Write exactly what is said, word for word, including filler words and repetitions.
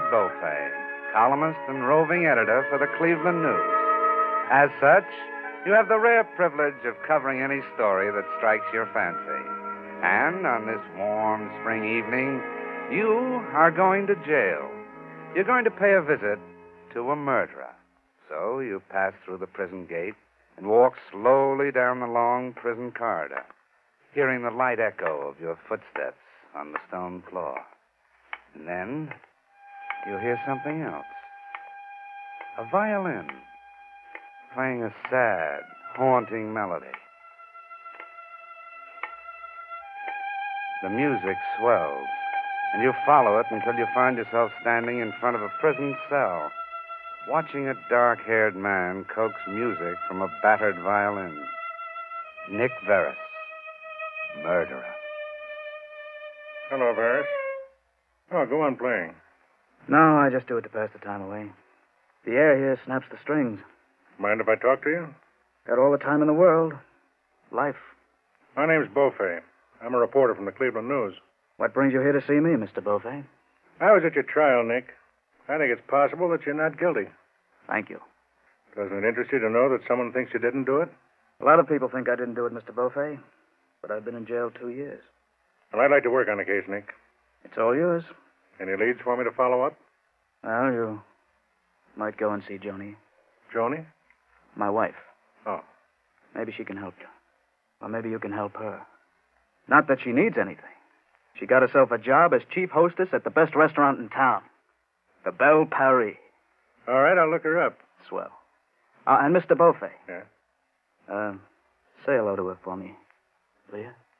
Howard Beaufay, columnist and roving editor for the Cleveland News. As such, you have the rare privilege of covering any story that strikes your fancy. And on this warm spring evening, you are going to jail. You're going to pay a visit to a murderer. So you pass through the prison gate and walk slowly down the long prison corridor, hearing the light echo of your footsteps on the stone floor. And then you'll hear something else. A violin playing a sad, haunting melody. The music swells, and you follow it until you find yourself standing in front of a prison cell, watching a dark-haired man coax music from a battered violin. Nick Verris, murderer. Hello, Verris. Oh, go on playing. No, I just do it to pass the time away. The air here snaps the strings. Mind if I talk to you? Got all the time in the world. Life. My name's Beaufay. I'm a reporter from the Cleveland News. What brings you here to see me, Mister Beaufay? I was at your trial, Nick. I think it's possible that you're not guilty. Thank you. Doesn't it interest you to know that someone thinks you didn't do it? A lot of people think I didn't do it, Mister Beaufay, but I've been in jail two years. Well, I'd like to work on the case, Nick. It's all yours. Any leads for me to follow up? Well, you might go and see Joni. Joni? My wife. Oh. Maybe she can help you. Or maybe you can help her. Not that she needs anything. She got herself a job as chief hostess at the best restaurant in town. The Belle Paris. All right, I'll look her up. Swell. Uh, and Mister Beaufay. Yeah? Uh, say hello to her for me, will you?